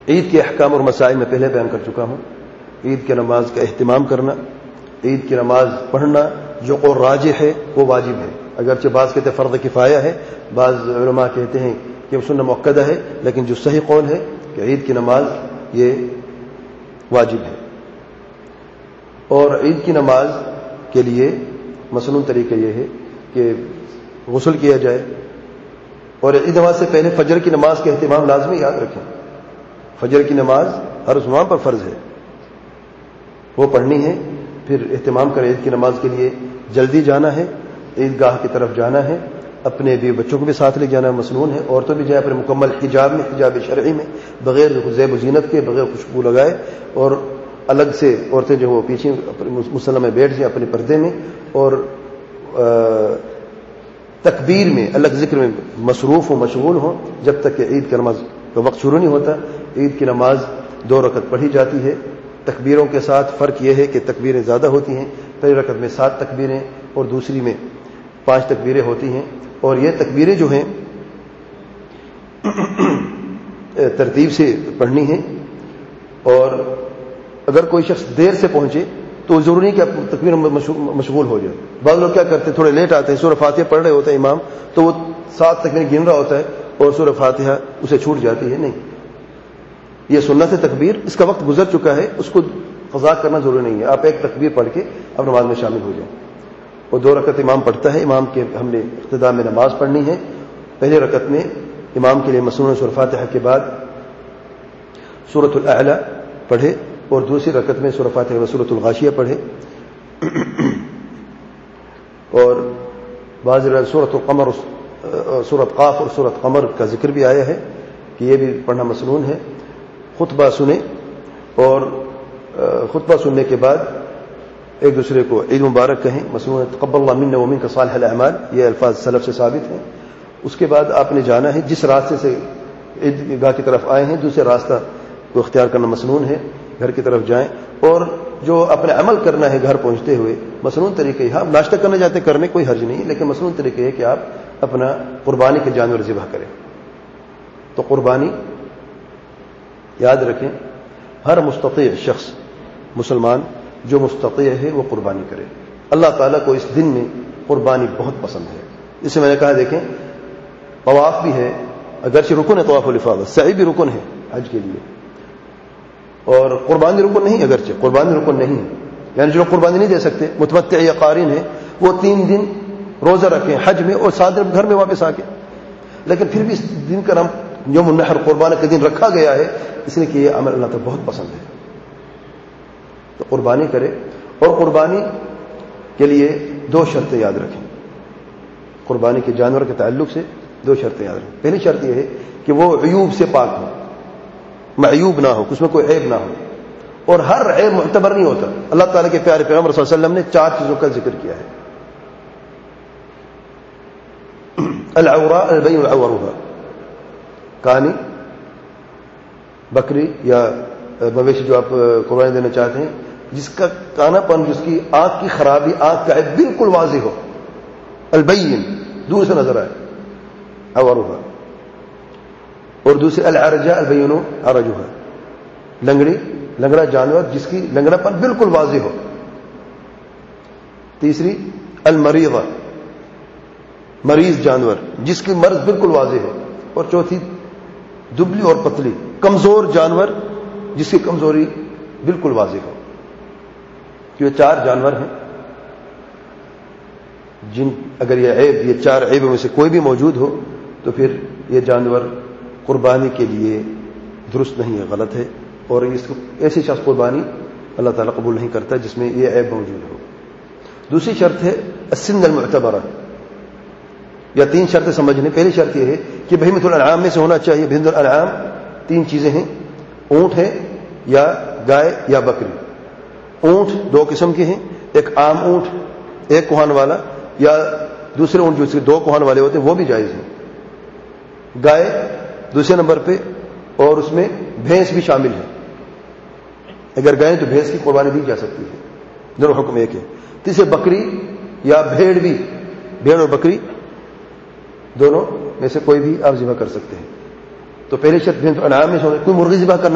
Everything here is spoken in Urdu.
عید کے احکام اور مسائل میں پہلے بیان کر چکا ہوں. عید کی نماز کا اہتمام کرنا، عید کی نماز پڑھنا جو قول راجح ہے وہ واجب ہے. اگرچہ بعض کہتے ہیں فرض کفایہ ہے، بعض علماء کہتے ہیں کہ سنت مؤکدہ ہے، لیکن جو صحیح قول ہے کہ عید کی نماز یہ واجب ہے. اور عید کی نماز کے لیے مصنون طریقہ یہ ہے کہ غسل کیا جائے، اور عید نماز سے پہلے فجر کی نماز کا اہتمام لازمی یاد رکھیں. فجر کی نماز ہر مسلمان پر فرض ہے، وہ پڑھنی ہے. پھر اہتمام کریں، عید کی نماز کے لیے جلدی جانا ہے، عیدگاہ کی طرف جانا ہے، اپنے بھی بچوں کو بھی ساتھ لے جانا مصنون ہے. عورتوں بھی جائیں اپنے مکمل حجاب میں، حجاب شرعی میں، بغیر زیب و زینت کے، بغیر خوشبو لگائے، اور الگ سے عورتیں جو وہ پیچھے مصلی میں بیٹھ جائیں اپنے پردے میں، اور تکبیر میں، الگ ذکر میں مصروف ہوں، مشغول ہوں جب تک کہ عید کی نماز کا وقت شروع نہیں ہوتا. عید کی نماز 2 رکعت پڑھی جاتی ہے تکبیروں کے ساتھ. فرق یہ ہے کہ تکبیریں زیادہ ہوتی ہیں، پہلی رکعت میں 7 تکبیریں اور دوسری میں 5 تکبیریں ہوتی ہیں. اور یہ تکبیریں جو ہیں ترتیب سے پڑھنی ہیں. اور اگر کوئی شخص دیر سے پہنچے تو ضروری نہیں کہ آپ تکبیر میں مشغول ہو جائے. بعض لوگ کیا کرتے ہیں، تھوڑے لیٹ آتے ہیں، سورہ فاتحہ پڑھ رہے ہوتے ہیں امام، تو وہ 7 تکبیر گن رہا ہوتا ہے اور سورہ فاتحہ اسے چھوٹ جاتی ہے. نہیں، یہ سنت ہے تکبیر، اس کا وقت گزر چکا ہے، اس کو قضا کرنا ضروری نہیں ہے. آپ ایک تکبیر پڑھ کے اب نماز میں شامل ہو جائیں. اور 2 رکعت امام پڑھتا ہے، امام کے ہم نے اقتداء میں نماز پڑھنی ہے. پہلے رکعت میں امام کے لیے مصنون سورہ فاتحہ کے بعد سورۃ الاعلی پڑھے، اور دوسری رکعت میں سورہ فاتحہ و سورۃ الغاشیہ پڑھے. اور بعض سورۃ القمر، سورۃ قاف اور سورۃ قمر کا ذکر بھی آیا ہے کہ یہ بھی پڑھنا مصنون ہے. خطبہ سنیں، اور خطبہ سننے کے بعد ایک دوسرے کو عید مبارک کہیں. مصنون تقبل اللہ منا ومنک صالح الاعمال، یہ الفاظ سلف سے ثابت ہیں. اس کے بعد آپ نے جانا ہے، جس راستے سے عیدگاہ کی طرف آئے ہیں دوسرے راستہ کو اختیار کرنا مصنون ہے. گھر کی طرف جائیں، اور جو اپنے عمل کرنا ہے گھر پہنچتے ہوئے مصنون طریقے ہے. آپ ناشتہ کرنے جاتے کرنے کوئی حرج نہیں، لیکن مصنون طریقے ہے کہ آپ اپنا قربانی کے جانور ذبح کریں. تو قربانی یاد رکھیں، ہر مستطیع شخص مسلمان جو مستطیع ہے وہ قربانی کرے. اللہ تعالیٰ کو اس دن میں قربانی بہت پسند ہے. اسے میں نے کہا دیکھیں، طواف بھی ہے، اگرچہ رکن ہے طواف الافاضہ، سعی بھی رکن ہے حج کے لیے، اور قربانی رکن نہیں. اگرچہ قربانی رکن نہیں ہے، یعنی جو قربانی نہیں دے سکتے، متمتع یا قارن ہے، وہ 3 دن روزہ رکھیں حج میں اور 7 دن گھر میں واپس آ کے. لیکن پھر بھی اس دن کا نام یوم النحر، قربانی کا دن رکھا گیا ہے، اس لیے کہ یہ عمل اللہ تعالیٰ بہت پسند ہے. تو قربانی کرے، اور قربانی کے لیے 2 شرطیں یاد رکھیں. قربانی کے جانور کے تعلق سے 2 شرطیں یاد رکھیں. پہلی شرط یہ ہے کہ وہ عیوب سے پاک ہو، معیوب نہ ہو، اس میں کوئی عیب نہ ہو. اور ہر عیب معتبر نہیں ہوتا. اللہ تعالیٰ کے پیارے پیغمبر صلی اللہ علیہ وسلم نے 4 چیزوں کا ذکر کیا ہے. العوراء البین عورها، کانی، بکری یا مویشی جو آپ قربانی دینا چاہتے ہیں، جس کا کانا پن، جس کی آنکھ کی خرابی، آنکھ کا عیب بالکل واضح ہو، البین، دور سے نظر آئے، عورها. اور دوسری العرجاء البین عرجها، لنگڑا جانور جس کی لنگڑا پن بالکل واضح ہو. تیسری المریضہ، مریض جانور جس کی مرض بالکل واضح ہو. اور چوتھی دبلی اور پتلی، کمزور جانور جس کی کمزوری بالکل واضح ہو. یہ 4 جانور ہیں جن اگر یہ 4 عیبوں میں سے کوئی بھی موجود ہو تو پھر یہ جانور قربانی کے لیے درست نہیں ہے، غلط ہے. اور ایسی شخص قربانی اللہ تعالیٰ قبول نہیں کرتا جس میں یہ عیب موجود ہو. دوسری شرط ہے السن المعتبرہ، یا 3 شرطیں سمجھنے. پہلی شرط یہ ہے کہ بہیمۃ الانعام میں سے ہونا چاہیے. بہیمۃ الانعام 3 چیزیں ہیں، اونٹ ہے یا گائے یا بکری. اونٹ 2 قسم کے ہیں، ایک عام اونٹ 1 کوہان والا، یا دوسرے اونٹ جو اس کے 2 کوہان والے ہوتے ہیں وہ بھی جائز ہیں. گائے دوسرے نمبر پہ، اور اس میں بھینس بھی شامل ہے. اگر گائے تو بھینس کی قربانی دی جا سکتی ہے، دونوں حکم ایک ہے. تیسرے بکری یا بھیڑ بھی، بھیڑ اور بکری دونوں میں سے کوئی بھی آپ ذبح کر سکتے ہیں. تو پہلی شرط بہیمۃ الانعام میں سے کوئی مرغی ذبح کرنا